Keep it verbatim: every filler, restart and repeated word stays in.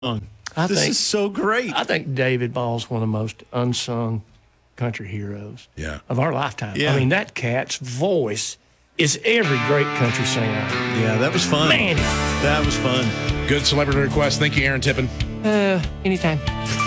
I this think, is so great. I think David Ball's one of the most unsung country heroes yeah. of our lifetime. Yeah. I mean, that cat's voice is every great country singer. Yeah, that was fun. Man. That was fun. Good celebrity request. Thank you, Aaron Tippin. Uh, anytime.